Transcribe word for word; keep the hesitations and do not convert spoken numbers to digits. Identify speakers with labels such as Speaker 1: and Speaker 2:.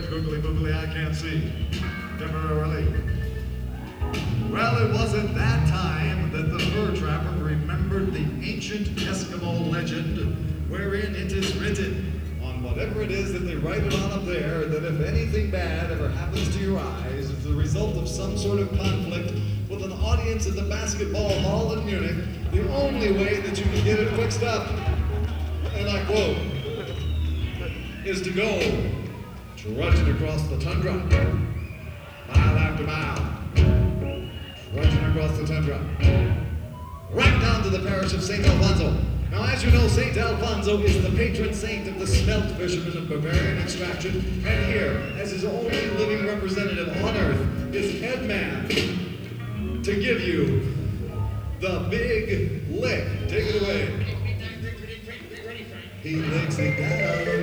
Speaker 1: googly boogly, I can't see. Temporarily. Well, it was at that time that the fur trapper remembered the ancient Eskimo legend wherein it is written on whatever it is that they write it on up there that if anything bad ever happens to your eyes as the result of some sort of conflict with an audience at the basketball hall in Munich, the only way that you can get it fixed up, and I quote, is to go trudging across the tundra, mile after mile, trudging across the tundra, right down to the parish of Saint Alfonso. Now, as you know, Saint Alfonso is the patron saint of the smelt fishermen of Bavarian extraction, and here, as his only living representative on earth, is Headman to give you the big lick. Take it away. He licks it down.